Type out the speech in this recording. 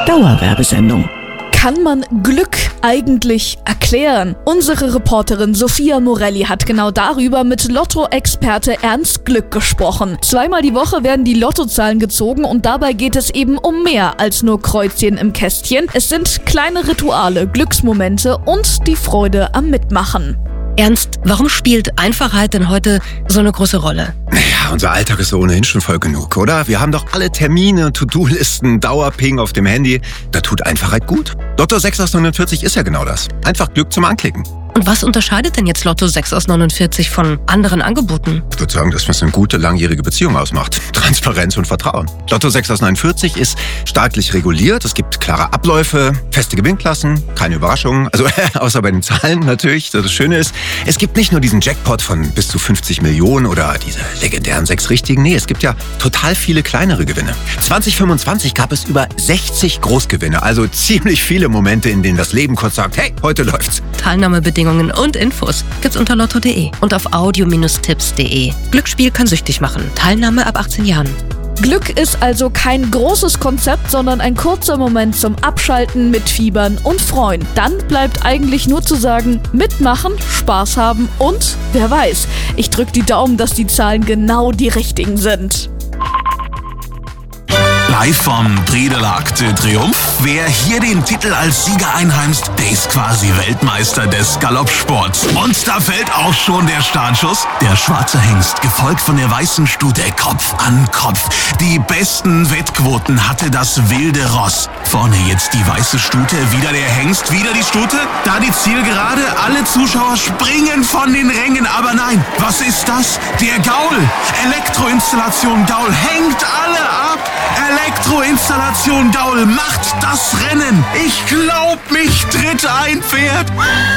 Dauerwerbesendung. Kann man Glück eigentlich erklären? Unsere Reporterin Sophia Morelli hat genau darüber mit Lotto-Experte Ernst Glück gesprochen. Zweimal die Woche werden die Lottozahlen gezogen und dabei geht es eben um mehr als nur Kreuzchen im Kästchen. Es sind kleine Rituale, Glücksmomente und die Freude am Mitmachen. Ernst, warum spielt Einfachheit denn heute so eine große Rolle? Ja, unser Alltag ist ohnehin schon voll genug, oder? Wir haben doch alle Termine, To-Do-Listen, Dauerping auf dem Handy. Da tut Einfachheit gut. Lotto 6 aus 49 ist ja genau das. Einfach Glück zum Anklicken. Und was unterscheidet denn jetzt Lotto 6 aus 49 von anderen Angeboten? Ich würde sagen, dass was eine gute, langjährige Beziehung ausmacht. Transparenz und Vertrauen. Lotto 6 aus 49 ist staatlich reguliert. Es gibt klare Abläufe, feste Gewinnklassen, keine Überraschungen. Also außer bei den Zahlen natürlich. Das Schöne ist, es gibt nicht nur diesen Jackpot von bis zu 50 Millionen oder diese legendären 6 Richtigen. Nee, es gibt ja total viele kleinere Gewinne. 2025 gab es über 60 Großgewinne. Also ziemlich viele Momente, in denen das Leben kurz sagt, hey, heute läuft's. Teilnahmebedingungen und Infos gibt's unter lotto.de und auf audio-tipps.de. Glücksspiel kann süchtig machen. Teilnahme ab 18 Jahren. Glück ist also kein großes Konzept, sondern ein kurzer Moment zum Abschalten, Mitfiebern und Freuen. Dann bleibt eigentlich nur zu sagen, mitmachen, Spaß haben und, wer weiß, ich drück die Daumen, dass die Zahlen genau die richtigen sind. Live vom Prix de l'Arc de Triomphe. Wer hier den Titel als Sieger einheimst, der ist quasi Weltmeister des Galoppsports. Und da fällt auch schon der Startschuss. Der schwarze Hengst, gefolgt von der weißen Stute, Kopf an Kopf. Die besten Wettquoten hatte das wilde Ross. Vorne jetzt die weiße Stute, wieder der Hengst, wieder die Stute. Da die Zielgerade, alle Zuschauer springen von den Rängen. Aber nein, was ist das? Der Gaul. Elektroinstallation Gaul hängt alle ab. Elektroinstallation Gaul macht das Rennen. Ich glaub, mich tritt ein Pferd.